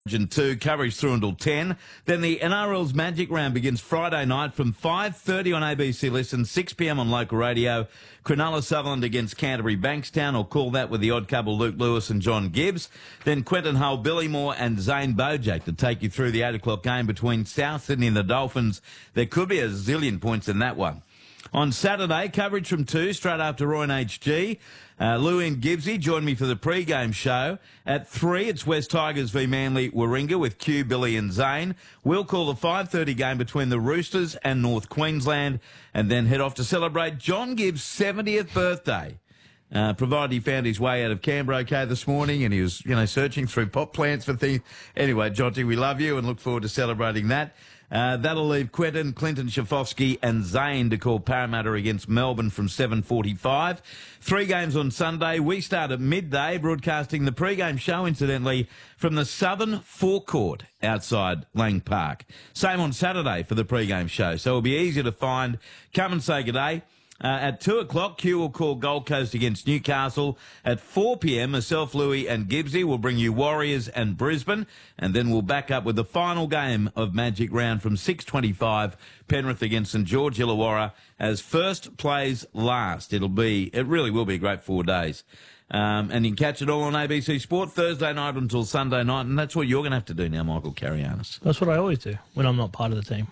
And 2, coverage through until 10. Then the NRL's Magic Round begins Friday night from 5:30 on ABC Listen, 6 p.m. on local radio. Cronulla Sutherland against Canterbury Bankstown, or call that with the odd couple Luke Lewis and John Gibbs. Then Quentin Hull, Billy Moore and Zane Bojack to take you through the 8 o'clock game between South Sydney and the Dolphins. There could be a zillion points in that one. On Saturday, coverage from 2, straight after Roy and HG. Louie and Gibbsy join me for the pre-game show. At 3, it's West Tigers v Manly Warringah with Q, Billy and Zane. We'll call the 5:30 game between the Roosters and North Queensland, and then head off to celebrate John Gibbs' 70th birthday. Provided he found his way out of Canberra okay this morning, and he was, searching through pot plants for things. Anyway, Jonty, we love you and look forward to celebrating that. That'll leave Clinton Schafowski and Zane to call Parramatta against Melbourne from 7:45. 3 games on Sunday. We start at midday, broadcasting the pre-game show, incidentally, from the Southern Forecourt outside Lang Park. Same on Saturday for the pre-game show, so it'll be easy to find. Come and say good day. At 2 o'clock, Q will call Gold Coast against Newcastle. At 4 p.m, myself, Louie and Gibbsy will bring you Warriors and Brisbane. And then we'll back up with the final game of Magic Round from 6:25, Penrith against St George Illawarra, as first plays last. It really will be a great 4 days. And you can catch it all on ABC Sport Thursday night until Sunday night. And that's what you're going to have to do now, Michael Carianis. That's what I always do when I'm not part of the team.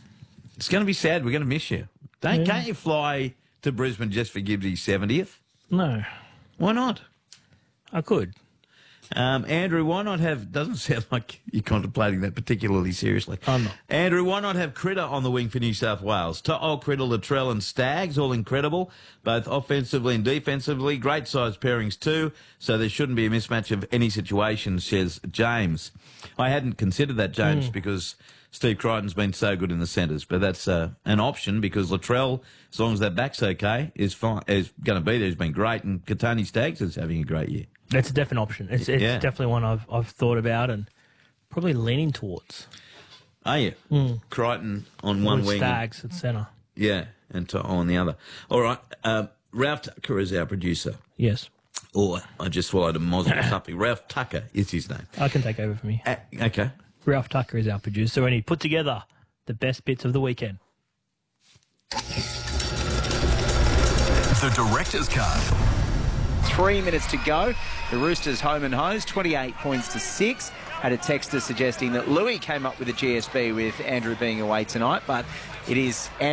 It's going to be sad. We're going to miss you. Can't you fly to Brisbane just for Gibbsy's 70th? No. Why not? I could. Andrew, why not have... Doesn't sound like you're contemplating that particularly seriously. I'm not. Andrew, why not have Critter on the wing for New South Wales? Critter, Latrell and Staggs, all incredible, both offensively and defensively. Great size pairings too, so there shouldn't be a mismatch of any situation, says James. I hadn't considered that, James, because Steve Crichton's been so good in the centres, but that's an option because Latrell, as long as that back's okay, is going to be there. He's been great, and Katoni Staggs is having a great year. It's a definite option. It's definitely one I've thought about and probably leaning towards. Are you? Crichton on one wing. Staggs at centre. Yeah, and on the other. All right. Ralph Tucker is our producer. Yes. Or I just swallowed a mozzle or something. Ralph Tucker is his name. I can take over from you. Okay. Ralph Tucker is our producer, and he put together the best bits of the weekend. The Director's Cut. 3 minutes to go. The Roosters home and hose, 28 points to 6. Had a texter suggesting that Louis came up with a GSB with Andrew being away tonight, but it is